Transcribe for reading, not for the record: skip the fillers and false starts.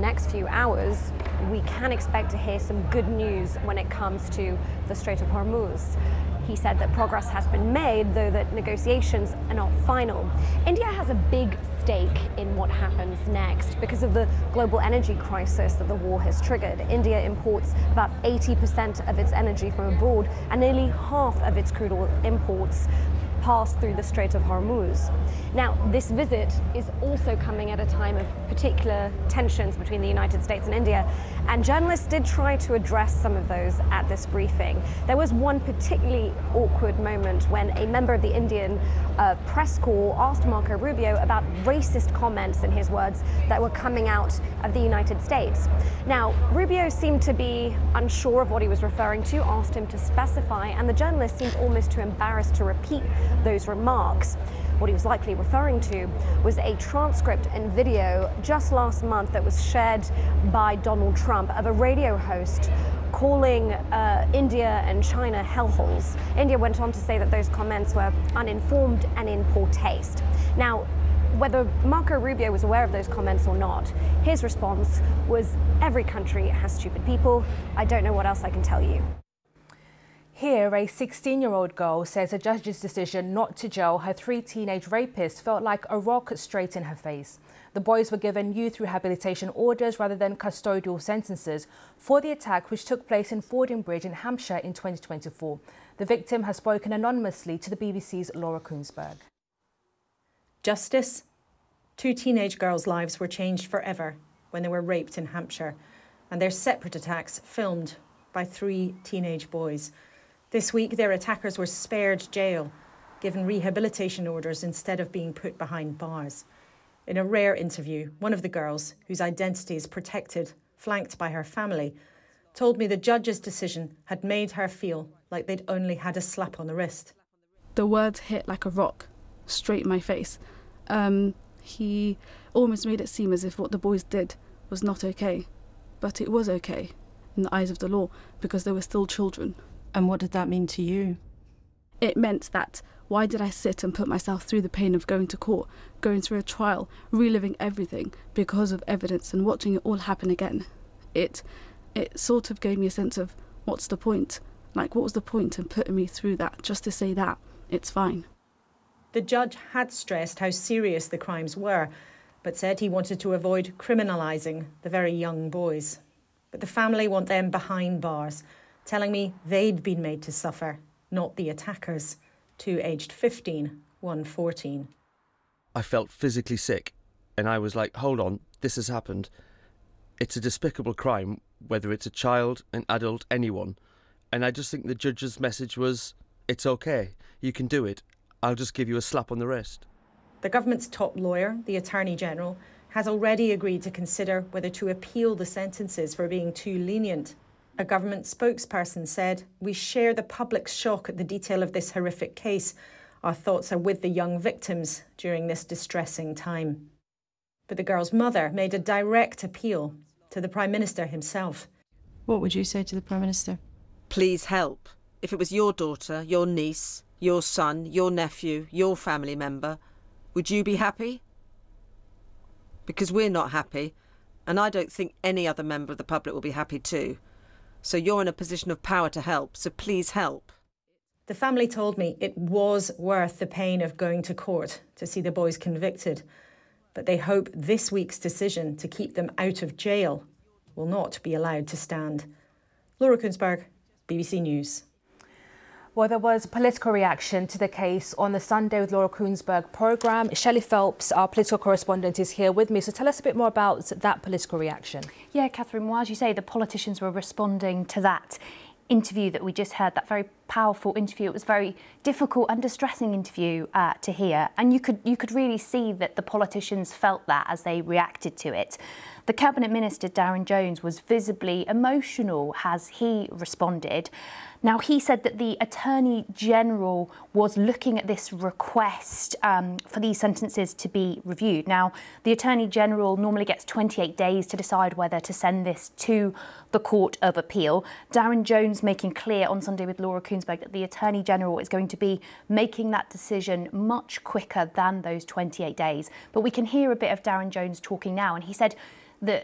next few hours, we can expect to hear some good news when it comes to the Strait of Hormuz. He said that progress has been made, though that negotiations are not final. India has a big stake in what happens next because of the global energy crisis that the war has triggered. India imports about 80% of its energy from abroad, and nearly half of its crude oil imports pass through the Strait of Hormuz. Now, this visit is also coming at a time of particular tensions between the United States and India, and journalists did try to address some of those at this briefing. There was one particularly awkward moment when a member of the Indian press corps asked Marco Rubio about racist comments, in his words, that were coming out of the United States. Now, Rubio seemed to be unsure of what he was referring to, asked him to specify, and the journalist seemed almost too embarrassed to repeat those remarks. What he was likely referring to was a transcript and video just last month that was shared by Donald Trump of a radio host calling India and China hellholes. India went on to say that those comments were uninformed and in poor taste. Now, whether Marco Rubio was aware of those comments or not, his response was, "Every country has stupid people. I don't know what else I can tell you." Here, a 16-year-old girl says a judge's decision not to jail her 3 teenage rapists felt like a rock straight in her face. The boys were given youth rehabilitation orders rather than custodial sentences for the attack, which took place in Fordingbridge in Hampshire in 2024. The victim has spoken anonymously to the BBC's Laura Kuenssberg. Justice? 2 teenage girls' lives were changed forever when they were raped in Hampshire, and their separate attacks filmed by 3 teenage boys. This week, their attackers were spared jail, given rehabilitation orders instead of being put behind bars. In a rare interview, one of the girls, whose identity is protected, flanked by her family, told me the judge's decision had made her feel like they'd only had a slap on the wrist. The words hit like a rock, straight in my face. He almost made it seem as if what the boys did was not okay, but it was okay in the eyes of the law because they were still children. And what did that mean to you? It meant that why did I sit and put myself through the pain of going to court, going through a trial, reliving everything because of evidence and watching it all happen again? It sort of gave me a sense of what's the point? Like, what was the point in putting me through that just to say that it's fine? The judge had stressed how serious the crimes were, but said he wanted to avoid criminalising the very young boys. But the family want them behind bars, telling me they'd been made to suffer, not the attackers. 2 aged 15, 1 14. I felt physically sick, and I was like, hold on, this has happened. It's a despicable crime, whether it's a child, an adult, anyone. And I just think the judge's message was, it's okay, you can do it. I'll just give you a slap on the wrist. The government's top lawyer, the Attorney General, has already agreed to consider whether to appeal the sentences for being too lenient. A government spokesperson said, "We share the public's shock at the detail of this horrific case. Our thoughts are with the young victims during this distressing time." But the girl's mother made a direct appeal to the Prime Minister himself. What would you say to the Prime Minister? Please help. If it was your daughter, your niece, your son, your nephew, your family member, would you be happy? Because we're not happy, and I don't think any other member of the public will be happy too. So you're in a position of power to help, so please help. The family told me it was worth the pain of going to court to see the boys convicted, but they hope this week's decision to keep them out of jail will not be allowed to stand. Laura Kuenssberg, BBC News. Well, there was political reaction to the case on the Sunday with Laura Kuenssberg programme. Shelley Phelps, our political correspondent, is here with me. So tell us a bit more about that political reaction. Yeah, Catherine, well, as you say, the politicians were responding to that interview that we just heard, that very powerful interview. It was a very difficult and distressing interview to hear. And you could really see that the politicians felt that as they reacted to it. The Cabinet Minister, Darren Jones, was visibly emotional as he responded. Now, he said that the Attorney General was looking at this request for these sentences to be reviewed. Now, the Attorney General normally gets 28 days to decide whether to send this to the Court of Appeal. Darren Jones making clear on Sunday with Laura Kuenssberg that the Attorney General is going to be making that decision much quicker than those 28 days. But we can hear a bit of Darren Jones talking now, and he said